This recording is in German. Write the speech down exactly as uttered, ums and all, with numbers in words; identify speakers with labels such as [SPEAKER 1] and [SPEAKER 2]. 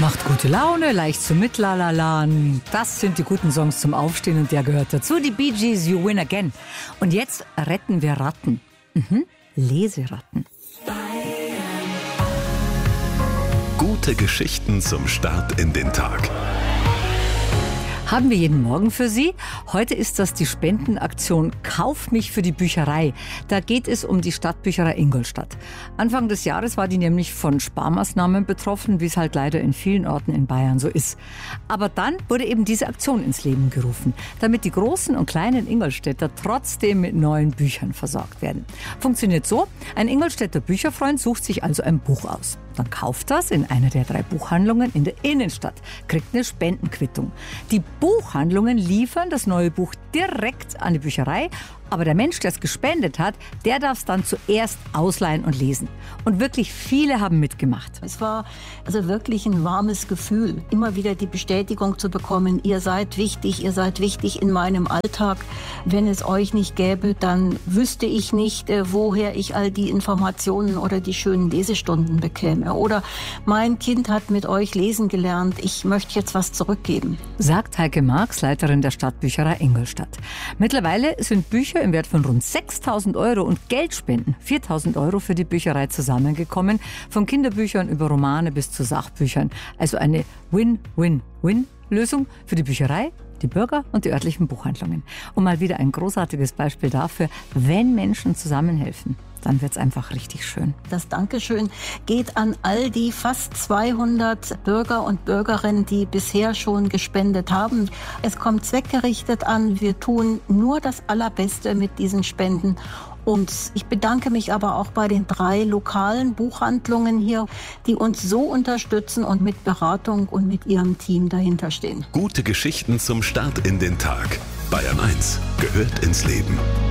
[SPEAKER 1] Macht gute Laune, leicht zum Mitlalalaen. Das sind die guten Songs zum Aufstehen und der gehört dazu. Die Bee Gees, You Win Again. Und jetzt retten wir Ratten. Mhm. Leseratten.
[SPEAKER 2] Gute Geschichten zum Start in den Tag.
[SPEAKER 1] Haben wir jeden Morgen für Sie. Heute ist das die Spendenaktion Kauf mich für die Bücherei. Da geht es um die Stadtbücherei Ingolstadt. Anfang des Jahres war die nämlich von Sparmaßnahmen betroffen, wie es halt leider in vielen Orten in Bayern so ist. Aber dann wurde eben diese Aktion ins Leben gerufen, damit die großen und kleinen Ingolstädter trotzdem mit neuen Büchern versorgt werden. Funktioniert so: Ein Ingolstädter Bücherfreund sucht sich also ein Buch aus. Dann kauft das in einer der drei Buchhandlungen in der Innenstadt, kriegt eine Spendenquittung. Die Buchhandlungen liefern das neue Buch direkt an die Bücherei, aber der Mensch, der es gespendet hat, der darf es dann zuerst ausleihen und lesen. Und wirklich viele haben mitgemacht.
[SPEAKER 3] Es war also wirklich ein warmes Gefühl, immer wieder die Bestätigung zu bekommen, ihr seid wichtig, ihr seid wichtig in meinem Alltag. Wenn es euch nicht gäbe, dann wüsste ich nicht, woher ich all die Informationen oder die schönen Lesestunden bekäme. Oder mein Kind hat mit euch lesen gelernt, ich möchte jetzt was zurückgeben.
[SPEAKER 1] Sagt Heike Marx, Leiterin der Stadtbücherei Ingolstadt. Mittlerweile sind Bücher im Wert von rund sechstausend Euro und Geldspenden, viertausend Euro für die Bücherei zusammengekommen, von Kinderbüchern über Romane bis zu Sachbüchern. Also eine Win-Win-Win-Lösung für die Bücherei, die Bürger und die örtlichen Buchhandlungen. Und mal wieder ein großartiges Beispiel dafür, wenn Menschen zusammenhelfen, dann wird's einfach richtig schön.
[SPEAKER 3] Das Dankeschön geht an all die fast zweihundert Bürger und Bürgerinnen, die bisher schon gespendet haben. Es kommt zweckgerichtet an. Wir tun nur das Allerbeste mit diesen Spenden. Und ich bedanke mich aber auch bei den drei lokalen Buchhandlungen hier, die uns so unterstützen und mit Beratung und mit ihrem Team dahinter stehen.
[SPEAKER 2] Gute Geschichten zum Start in den Tag. Bayern eins gehört ins Leben.